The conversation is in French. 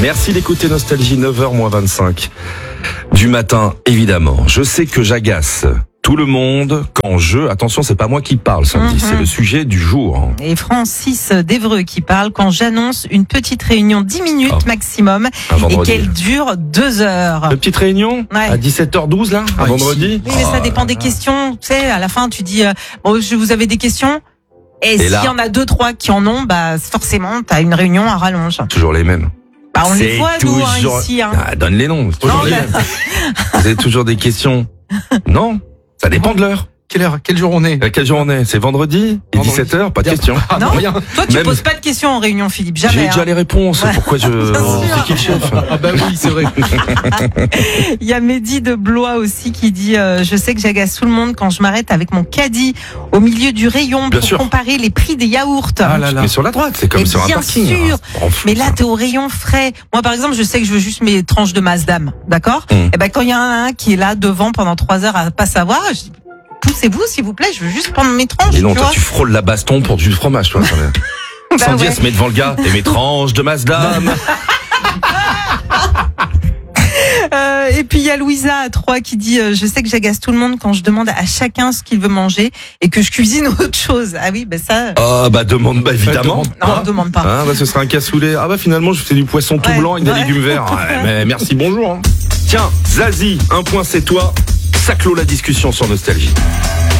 Merci d'écouter Nostalgie, 9h-25 du matin, évidemment. Je sais que j'agace tout le monde quand attention, c'est pas moi qui parle samedi, c'est le sujet du jour. Et Francis d'Évreux qui parle quand j'annonce une petite réunion 10 minutes maximum et qu'elle dure 2 heures. Une petite réunion à 17h12 là, un vendredi. Oui, mais ça dépend des questions. Tu sais, à la fin, tu dis, vous avez des questions? Et s'il y en a 2-3 qui en ont, forcément, t'as une réunion à rallonge. Toujours les mêmes. On les voit, nous, ici. Donne les noms. Toujours les mêmes. Vous avez toujours des questions? Non? Ça dépend de l'heure. Quelle heure? Quel jour on est? Quel jour on est? C'est vendredi? Et 17h? Pas de questions. Non? Rien. Toi, tu poses pas de questions en réunion, Philippe. Jamais. J'ai déjà les réponses. Pourquoi c'est qui le chef? Ah bah oui, c'est vrai. Il y a Mehdi de Blois aussi qui dit, je sais que j'agace tout le monde quand je m'arrête avec mon caddie au milieu du rayon pour comparer les prix des yaourts. Ah là là. Mais sur la droite, c'est comme sur un parking. Bien sûr. Mais là, t'es au rayon frais. Moi, par exemple, je sais que je veux juste mes tranches de Mazdam. D'accord? Et quand il y en a un qui est là devant pendant 3 heures à pas savoir, je dis, poussez-vous, s'il vous plaît, je veux juste prendre mes tranches. Et non, toi, tu frôles la baston pour du fromage, toi. Sandy, elle se met devant le gars. Et mes tranches de Mazdam. Et puis il y a Louisa à 3 qui dit je sais que j'agace tout le monde quand je demande à chacun ce qu'il veut manger et que je cuisine autre chose. Ah oui, ça. Demande évidemment. Non, demande pas. Ce sera un cassoulet. Finalement, je fais du poisson tout blanc avec des légumes verts. Mais merci, bonjour. Tiens, Zazie, un point c'est toi. Ça clôt la discussion sur Nostalgie.